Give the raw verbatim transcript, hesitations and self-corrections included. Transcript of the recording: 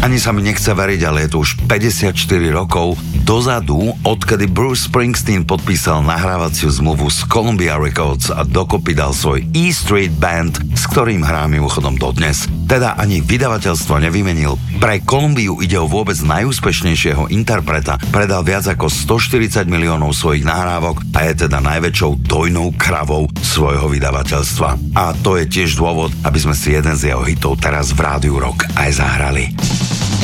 Ani sa mi nechce veriť, ale je to už päťdesiatštyri rokov dozadu, odkedy Bruce Springsteen podpísal nahrávaciu zmluvu s Columbia Records a dokopy dal svoj E Street Band, s ktorým hrá mimochodom dodnes. Teda ani vydavateľstvo nevymenil. Pre Columbiu ide o vôbec najúspešnejšieho interpreta. Predal viac ako stoštyridsať miliónov svojich nahrávok a je teda najväčšou dojnou kravou svojho vydavateľstva. A to je tiež dôvod, aby sme si jeden z jeho hitov teraz v Rádiu Rock aj zahrali.